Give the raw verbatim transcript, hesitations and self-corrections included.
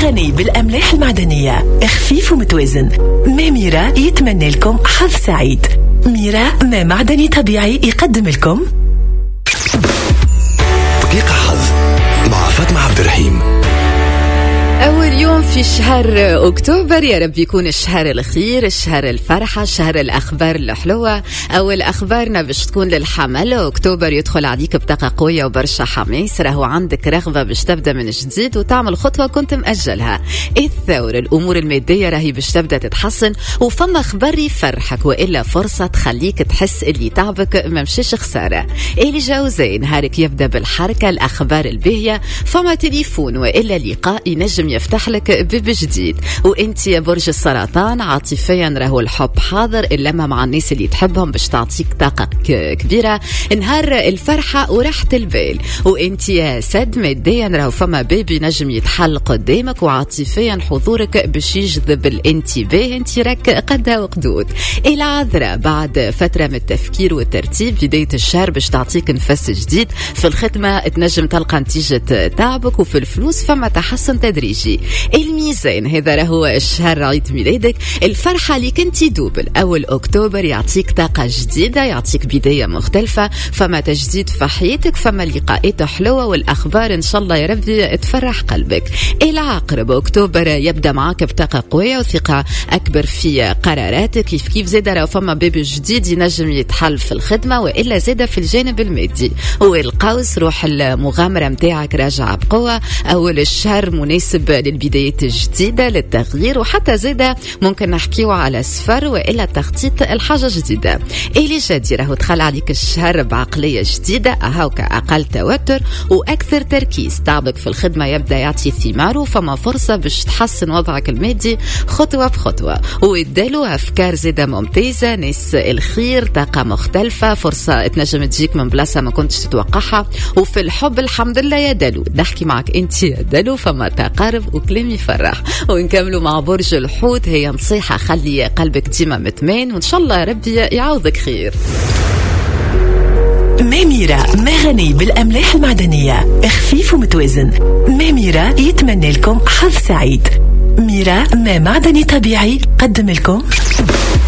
غني بالأملاح المعدنية، خفيف ومتوازن. ماء ميرا يتمنى لكم حظ سعيد. ميرا ماء معدني طبيعي يقدم لكم دقيقة حظ مع فاطمة عبد الرحيم. أول يوم في شهر أكتوبر، يا رب يكون الشهر الخير، الشهر الفرحة، شهر الأخبار الحلوة. أول أخبارنا باش تكون للحمل. أكتوبر يدخل عليك بطاقة قوية وبرشا حماس، راهو عندك رغبة باش تبدأ من جديد وتعمل خطوة كنت مأجلها. الثورة، الأمور المادية راهي باش تبدأ تتحسن، وفما خبر يفرحك وإلا فرصة تخليك تحس اللي تعبك ما مشيش خسارة. الجوزين، نهارك يبدأ بالحركة، الأخبار الباهية، فما تليفون وإلا لقاء ينجم يفتح لك باب جديد. وانت يا برج السرطان، عاطفيا راهو الحب حاضر، إلا مع الناس اللي تحبهم باش تعطيك طاقة كبيرة، نهار الفرحة وراحة البال. وانت يا سد، ماديا راهو فما باب ينجم يتحل قدامك، وعاطفيا حضورك باش يجذب الانتباه، انت راك قدها وقدود. العذراء، بعد فترة من التفكير والترتيب، بداية الشهر باش تعطيك نفس جديد في الخدمة، تنجم تلقى نتيجة تعبك، وفي الفلوس فما تحسن تدريجي. الميزان، هذا راهو الشهر عيد ميلادك، الفرحة اللي كنتي دوبل. أول أكتوبر يعطيك طاقة جديدة، يعطيك بداية مختلفة، فما تجديد في حياتك، فما لقاءات حلوة، والأخبار إن شاء الله يا ربي تفرح قلبك. العقرب، أكتوبر يبدأ معك بطاقة قوية وثقة أكبر في قراراتك، كيف كيف زيادة راهو فما باب جديد ينجم يتحل في الخدمة وإلا زيادة في الجانب المادي. والقوس، روح المغامرة متاعك راجعة بقوة، أول الشهر مناسب للبدايات الجديدة، للتغيير، وحتى زيادة ممكن نحكيو على سفر وإلا تخطيط الحاجة جديدة. إلي جدي، راهو دخل عليك الشهر بعقلية جديدة، أهاوك أقل توتر وأكثر تركيز، تعبك في الخدمة يبدأ يعطي ثماره، فما فرصة باش تحسن وضعك المادي خطوة بخطوة. ويدلو أفكار زيادة ممتازة، ناس الخير، طاقة مختلفة، فرصة تنجم تجيك من بلاصة ما كنتش تتوقعها. وفي الحب الحمد لله يا دلو، نحكي معك انت يا دلو، فما تقارب وكلام يفرح. ونكملوا مع برج الحوت، هي نصيحة، خلي قلبك ديما متمين، وإن شاء الله ربي يعوضك خير. ميرا ما غني بالأملاح المعدنية، خفيف ومتوازن. ميرا يتمنى لكم حظ سعيد. ميرا ما معدني طبيعي قدم لكم